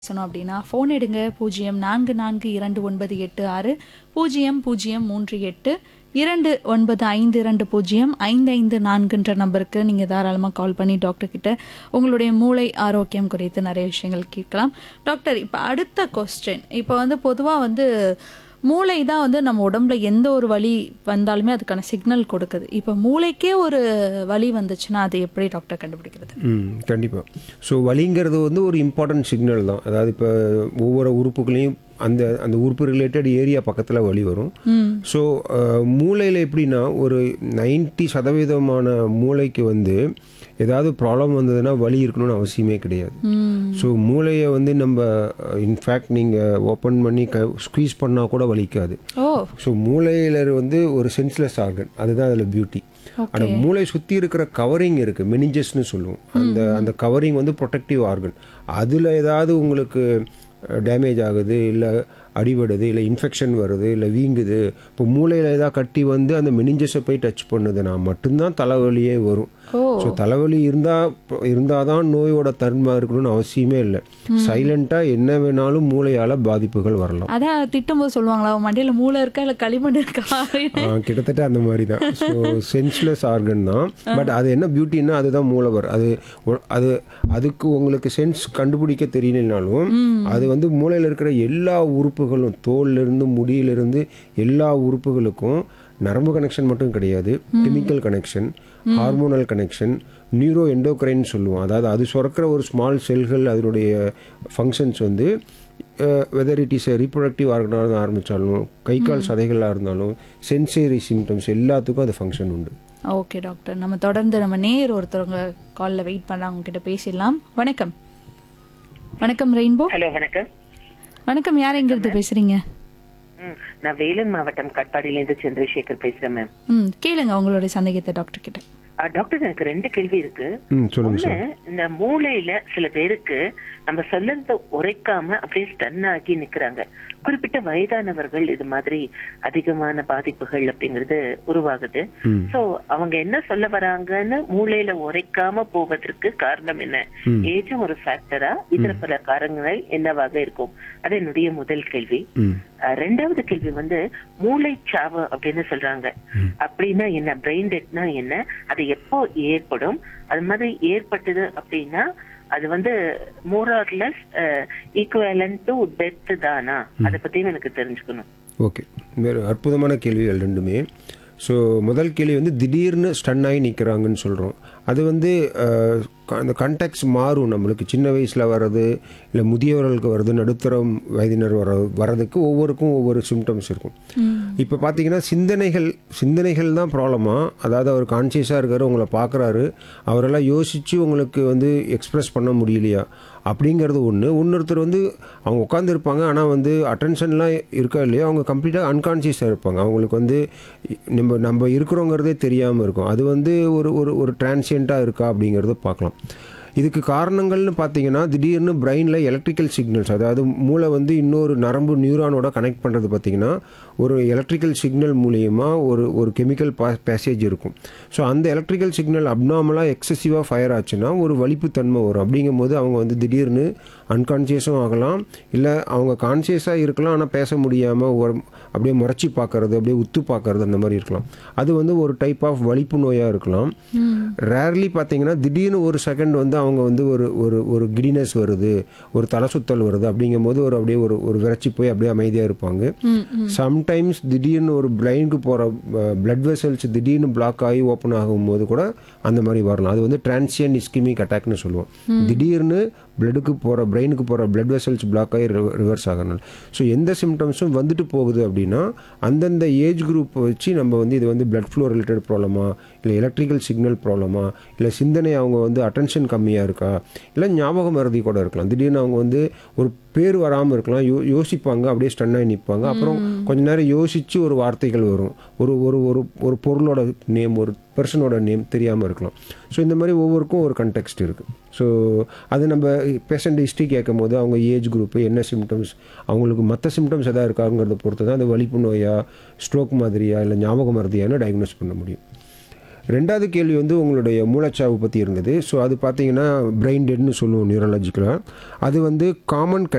பேசணும் அப்படின்னா ஃபோன் எடுங்க 0442960038 2952055544 நம்பருக்கு நீங்கள் தாராளமாக கால் பண்ணி டாக்டர் கிட்ட உங்களுடைய மூளை ஆரோக்கியம் குறித்து நிறைய விஷயங்கள் கேட்கலாம். டாக்டர், இப்போ அடுத்த கொஸ்டின், இப்போ வந்து பொதுவாக வந்து மூளை தான் வந்து நம்ம உடம்புல எந்த ஒரு வலி வந்தாலுமே அதுக்கான சிக்னல் கொடுக்குது. இப்போ மூளைக்கே ஒரு வலி வந்துச்சுன்னா அது எப்படி டாக்டர் கண்டுபிடிக்கிறது? கண்டிப்பாக. ஸோ வலிங்கிறது வந்து ஒரு இம்பார்ட்டன்ட் சிக்னல் தான். அதாவது இப்போ ஒவ்வொரு உறுப்புகளையும் அந்த அந்த உறுப்பு ரிலேட்டட் ஏரியா பக்கத்தில் வலி வரும். ஸோ மூளையில் எப்படின்னா ஒரு 90% மூளைக்கு வந்து ஏதாவது ப்ராப்ளம் வந்ததுன்னா வலி இருக்கணும்னு அவசியமே கிடையாது. ஸோ மூளையை வந்து நம்ம இன்ஃபேக்ட் நீங்கள் ஓப்பன் பண்ணி ஸ்குவீஸ் பண்ணால் கூட வலிக்காது. ஸோ மூளையில் வந்து ஒரு சென்ஸ்லெஸ் ஆர்கன், அதுதான் அதில் பியூட்டி. ஆனால் மூளை சுற்றி இருக்கிற கவரிங் இருக்குது, மெனிஞ்சஸ்ன்னு சொல்லுவோம். அந்த கவரிங் வந்து ப்ரொடெக்டிவ் ஆர்கன். அதில் ஏதாவது உங்களுக்கு டேமேஜ் ஆகுது, இல்லை அடிபடுது, இல்லை இன்ஃபெக்ஷன் வருது, இல்லை வீங்குது, இப்போ மூளையில் ஏதாவது கட்டி வந்து அந்த மெனிஞ்சஸை போய் டச் பண்ணுதுன்னா மட்டும்தான் தலைவலியே வரும். ஸோ தலைவலி இருந்தால் தான் நோயோட தன்மை இருக்கணும்னு அவசியமே இல்லை. சைலண்ட்டாக என்ன வேணாலும் மூளையால் பாதிப்புகள் வரலாம். அதான் திட்டும்போது சொல்லுவாங்களா, மண்டையில் மூளை இருக்கா இல்லை களிமண் இருக்கா? கிட்டத்தட்ட அந்த மாதிரி தான். ஸோ சென்ஸ்லெஸ் ஆர்கன் தான். பட் அது என்ன பியூட்டின்னா அதுதான் மூலவர். அதுக்கு உங்களுக்கு சென்ஸ் கண்டுபிடிக்க தெரியலனாலும் அது வந்து மூளையில் இருக்கிற எல்லா உறுப்புகளும், தோல்லிருந்து முடியிலிருந்து எல்லா உறுப்புகளுக்கும் நரம்பு கனெக்ஷன் மட்டும் கிடையாது, chemical connection, hormonal connection, neuro endocrine சொல்லுவோம். அதாவது அது சுரக்கிற ஒரு ஸ்மால் செல்கள், அதனுடைய ஃபங்க்ஷன்ஸ் வந்து வெதர் இட் இஸ் ரீப்ரொடக்டிவ் ஆர்கனாக ஆரம்பித்தாலும், கை கால் சதைகளாக இருந்தாலும், சென்சரி சிம்டம்ஸ் எல்லாத்துக்கும் அது ஃபங்க்ஷன் உண்டு. ஓகே டாக்டர், நம்ம தொடர்ந்து நம்ம நேர் ஒருத்தவங்க காலில் வெயிட் பண்ணாங்க, அவங்க கிட்ட பேசிடலாம். வணக்கம். வணக்கம் ரெயின்போ. ஹலோ, வணக்கம். வணக்கம், யார் எங்கிருந்து பேசுறீங்க? நான் வேலூர் மாவட்டம் கட்பாடியிலேருந்து சந்திரசேகர் பேசுறேன் மேம். கேளுங்க உங்களுடைய சந்தேகத்தை டாக்டர் கிட்ட. டாக்டர், எனக்கு 2 கேள்வி இருக்கு. சொல்லுங்க. இந்த மூளையில சில பேருக்கு நம்ம சொல்லத்தை உரைக்காம அப்படியே ஸ்டன் ஆகி நிக்கிறாங்க. குறிப்பிட்ட வயதானவர்கள் இது மாதிரி அதிகமான பாதிப்புகள் அப்படிங்கிறது உருவாகுது. சோ அவங்க என்ன சொல்ல வராங்கன்னு மூளையில உரைக்காம போவதற்கு காரணம் என்ன? ஏஜும் ஒரு ஃபேக்டரா? இதர பல காரணங்கள் என்னவாக இருக்கும்? அது என்னுடைய முதல் கேள்வி. 2வது கேள்வி வந்து மூளை சாவு அப்படின்னு சொல்றாங்க. அப்படின்னா என்ன? பிரெயின் டெத்னா என்ன? அது எப்போ ஏற்படும்? அது மாதிரி ஏற்பட்டது அப்படின்னா அது வந்து more or less equivalent to death தானா? அதை பத்தியும் எனக்கு தெரிஞ்சுக்கணும். ஓகே, வேறு அற்புதமான கேள்விகள் ரெண்டுமே. ஸோ முதல் கேள்வி வந்து திடீர்னு ஸ்டன் ஆகி நிற்கிறாங்கன்னு சொல்கிறோம். அது வந்து அந்த கான்டாக்ட்ஸ் மாறும். நம்மளுக்கு சின்ன வயசில் வர்றது, இல்லை முதியவர்களுக்கு வர்றது, நடுத்தர வயதினர் வர்றதுக்கு ஒவ்வொருக்கும் ஒவ்வொரு சிம்டம்ஸ் இருக்கும். இப்போ பார்த்தீங்கன்னா சிந்தனைகள் தான் ப்ராப்ளமாக. அதாவது அவர் கான்சியஸாக இருக்கார், உங்களை பார்க்குறாரு, அவரெல்லாம் யோசித்து உங்களுக்கு வந்து எக்ஸ்ப்ரெஸ் பண்ண முடியலையா அப்படிங்கிறது ஒன்று. இன்னொருத்தர் வந்து அவங்க உட்காந்துருப்பாங்க, ஆனால் வந்து அட்டென்ஷன்லாம் இருக்கா இல்லையா, அவங்க கம்ப்ளீட்டாக அன்கான்சியஸாக இருப்பாங்க. அவங்களுக்கு வந்து நம்ம இருக்கிறோங்கிறதே தெரியாமல் இருக்கும். அது வந்து ஒரு டிரான்சியண்ட்டாக இருக்கா அப்படிங்கிறத பார்க்கலாம். இதுக்கு காரணங்கள்னு பார்த்தீங்கன்னா, திடீர்னு பிரெயினில் எலக்ட்ரிக்கல் சிக்னல்ஸ், அதாவது மூளை வந்து இன்னொரு நரம்பு நியூரானோட கனெக்ட் பண்ணுறது பார்த்திங்கன்னா ஒரு எலக்ட்ரிக்கல் சிக்னல் மூலியமா ஒரு கெமிக்கல் பேசேஜ் இருக்கும். ஸோ அந்த எலக்ட்ரிக்கல் சிக்னல் அப்நார்மலாக எக்ஸசிவாக ஃபயர் ஆச்சுன்னா ஒரு வலிப்புத்தன்மை வரும். அப்படிங்கும்போது அவங்க வந்து திடீர்னு அன்கான்சியஸும் ஆகலாம், இல்லை அவங்க கான்சியஸாக இருக்கலாம் ஆனால் பேச முடியாமல் அப்படியே முறைச்சி பார்க்கறது, அப்படியே உத்து பார்க்கறது, அந்த மாதிரி இருக்கலாம். அது வந்து ஒரு டைப் ஆஃப் வலிப்பு நோயாக இருக்கலாம். ரேர்லி பார்த்தீங்கன்னா திடீர்னு ஒரு செகண்ட் வந்து அவங்க வந்து ஒரு கிடினஸ் வருது, ஒரு தலை சுத்தல் வருது, அப்படிங்கும்போது அப்படியே ஒரு விரைச்சி போய் அப்படியே அமைதியாக இருப்பாங்க. சம்டைம்ஸ் திடீர்னு ஒரு பிரெயினுக்கு போகிற பிளட் வெசல்ஸ் திடீர்னு பிளாக் ஆகி ஓப்பன் ஆகும்போது கூட அந்த மாதிரி வரலாம். அது வந்து டிரான்சியன்ட் இஸ்கிமிக் அட்டாக்னு சொல்லுவோம். திடீர்னு பிரெயினுக்கு போகிற பிளட் வெசல்ஸ் பிளாக் ஆகி ரிவர்ஸ் ஆகணும். ஸோ எந்த சிம்டம்ஸும் வந்துட்டு போகுது அப்படின்னா அந்தந்த ஏஜ் குரூப் வச்சு நம்ம வந்து இது வந்து பிளட் ஃப்ளோ ரிலேட்டட் ப்ராப்ளமா, இல்லை எலக்ட்ரிக்கல் சிக்னல் ப்ராப்ளமா, இல்லை சிந்தனை அவங்க வந்து அட்டென்ஷன் கம்மியாக இருக்கா, இல்லை ஞாபகம் மறதி கூட இருக்கலாம். திடீர்னு அவங்க வந்து ஒரு பேர் வராமல் இருக்கலாம், யோசிப்பாங்க, அப்படியே ஸ்டன்னாகி நிற்பாங்க. அப்புறம் கொஞ்ச நேரம் யோசித்து ஒரு வார்த்தைகள் வரும், ஒரு பொருளோட நேம், ஒரு பர்சனோட நேம் தெரியாமல் இருக்கலாம். ஸோ இந்த மாதிரி ஒவ்வொருக்கும் ஒரு கண்டெக்ஸ்ட் இருக்குது. ஸோ அது நம்ம பேஷண்ட் ஹிஸ்ட்ரி கேட்கும் போது அவங்க ஏஜ் குரூப்பு, என்ன சிம்டம்ஸ், அவங்களுக்கு மற்ற சிம்டம்ஸ் எதாவது இருக்காங்கிறத பொறுத்து தான் அந்த வலிப்பு நோயா, ஸ்ட்ரோக் மாதிரியா, இல்லை ஞாபகம் மறதியான்னு டயக்னோஸ் பண்ண முடியும். 2வது கேள்வி வந்து உங்களுடைய மூளைச்சாவு பற்றி இருந்தது. ஸோ அது பார்த்தீங்கன்னா பிரெயின் டெட்னு சொல்லுவோம் நியூரலாஜிக்கலாக. அது வந்து காமன்